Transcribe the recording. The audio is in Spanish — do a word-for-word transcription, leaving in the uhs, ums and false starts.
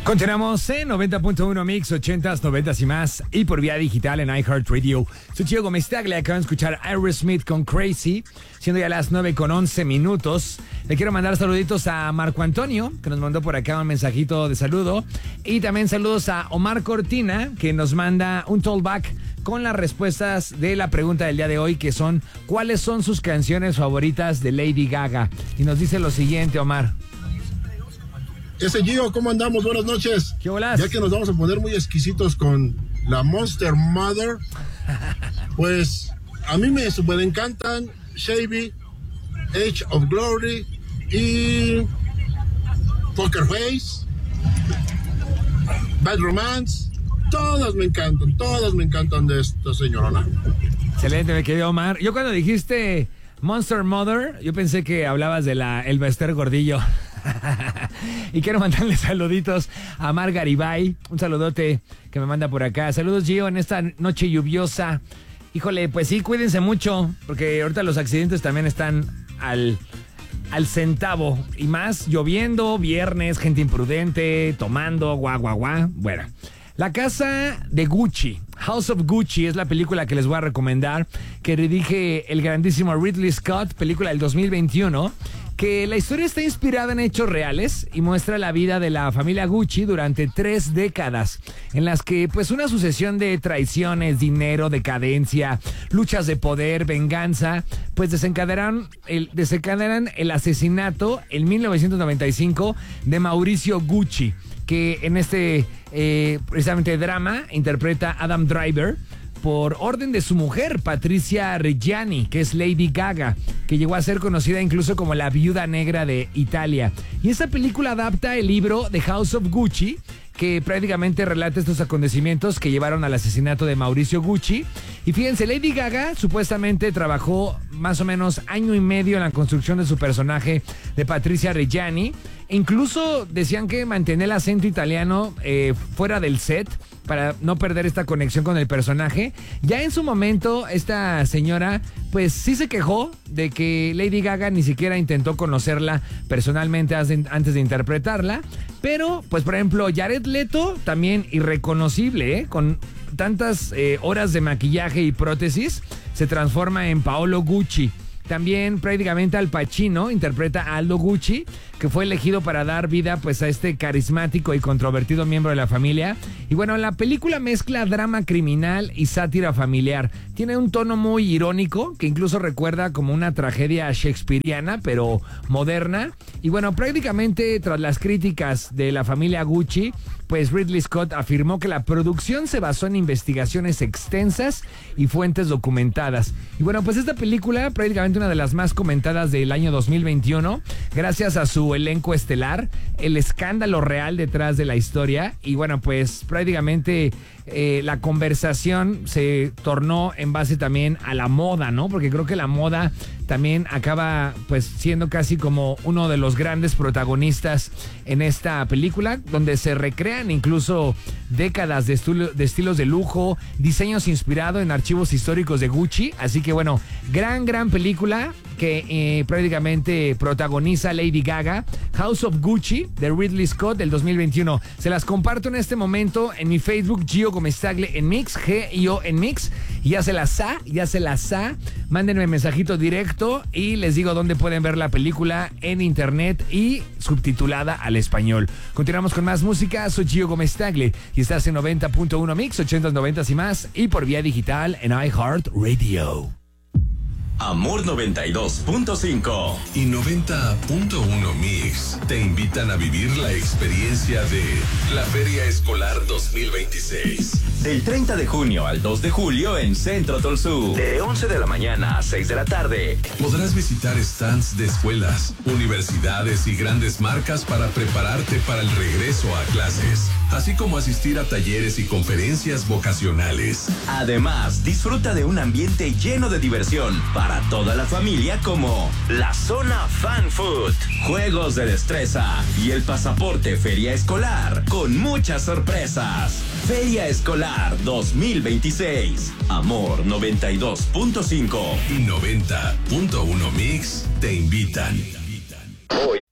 Continuamos en noventa punto uno Mix, ochentas, noventas y más, y por vía digital en iHeartRadio. Soy Chico Gómez Tagle, acaban de escuchar Aerosmith con Crazy, siendo ya las nueve con once minutos. Le quiero mandar saluditos a Marco Antonio, que nos mandó por acá un mensajito de saludo, y también saludos a Omar Cortina, que nos manda un tollback con las respuestas de la pregunta del día de hoy, que son ¿cuáles son sus canciones favoritas de Lady Gaga? Y nos dice lo siguiente, Omar. Ese Gio, ¿cómo andamos? Buenas noches. ¿Qué volás? Ya que nos vamos a poner muy exquisitos con la Monster Mother, pues a mí me super encantan Shavy, Age of Glory y Poker Face, Bad Romance. Todas me encantan, todas me encantan de esta señorona. Excelente, me quedé Omar. Yo cuando dijiste Monster Mother, yo pensé que hablabas de la El Bester Gordillo. Y quiero mandarle saluditos a Mar Garibay, un saludote que me manda por acá. Saludos, Gio, en esta noche lluviosa. Híjole, pues sí, cuídense mucho, porque ahorita los accidentes también están al, al centavo. Y más lloviendo, viernes, gente imprudente, tomando, guau, guau, guau. Bueno, La Casa de Gucci, House of Gucci, es la película que les voy a recomendar, que dirige el grandísimo Ridley Scott, película del dos mil veintiuno, que la historia está inspirada en hechos reales y muestra la vida de la familia Gucci durante tres décadas, en las que pues una sucesión de traiciones, dinero, decadencia, luchas de poder, venganza, pues desencadenaron el, desencadenan el asesinato en mil novecientos noventa y cinco de Mauricio Gucci, que en este eh, precisamente drama interpreta Adam Driver, por orden de su mujer, Patricia Reggiani, que es Lady Gaga, que llegó a ser conocida incluso como la viuda negra de Italia. Y esta película adapta el libro The House of Gucci, que prácticamente relata estos acontecimientos que llevaron al asesinato de Mauricio Gucci. Y fíjense, Lady Gaga supuestamente trabajó más o menos año y medio en la construcción de su personaje de Patricia Reggiani. Incluso decían que mantenía el acento italiano eh, fuera del set para no perder esta conexión con el personaje. Ya en su momento, esta señora pues sí se quejó de que Lady Gaga ni siquiera intentó conocerla personalmente antes de interpretarla. Pero, pues por ejemplo, Jared Leto, también irreconocible, ¿eh? Con tantas eh, horas de maquillaje y prótesis, se transforma en Paolo Gucci. También prácticamente Al Pacino interpreta a Aldo Gucci, que fue elegido para dar vida pues a este carismático y controvertido miembro de la familia. Y bueno, la película mezcla drama criminal y sátira familiar. Tiene un tono muy irónico, que incluso recuerda como una tragedia shakespeariana, pero moderna. Y bueno, prácticamente tras las críticas de la familia Gucci, pues Ridley Scott afirmó que la producción se basó en investigaciones extensas y fuentes documentadas. Y bueno, pues esta película, prácticamente una de las más comentadas del año dos mil veintiuno, gracias a su elenco estelar, el escándalo real detrás de la historia. Y bueno, pues prácticamente eh, la conversación se tornó en base también a la moda, ¿no? Porque creo que la moda también acaba pues siendo casi como uno de los grandes protagonistas en esta película, donde se recrean incluso décadas de, estilo, de estilos de lujo, diseños inspirados en archivos históricos de Gucci. Así que bueno, gran, gran película que eh, prácticamente protagoniza Lady Gaga, House of Gucci, de Ridley Scott, del dos mil veintiuno. Se las comparto en este momento en mi Facebook, Gio Gómez Tagle en Mix, G I O en Mix. Y ya se las sa, ya se las sa. Mándenme mensajito directo y les digo dónde pueden ver la película en internet y subtitulada al español. Continuamos con más música. Soy Gio Gómez Tagle y estás en noventa punto uno Mix, ochentas, noventas y más, y por vía digital en iHeartRadio. Amor noventa y dos punto cinco y noventa punto uno Mix te invitan a vivir la experiencia de la Feria Escolar dos mil veintiséis. Del treinta de junio al dos de julio en Centro Tolsú. De once de la mañana a seis de la tarde. Podrás visitar stands de escuelas, universidades y grandes marcas para prepararte para el regreso a clases, así como asistir a talleres y conferencias vocacionales. Además, disfruta de un ambiente lleno de diversión para toda la familia, como la zona Fan Food, juegos de destreza y el pasaporte Feria Escolar con muchas sorpresas. Feria Escolar dos mil veintiséis. Amor noventa y dos punto cinco y noventa punto uno Mix te invitan. Hoy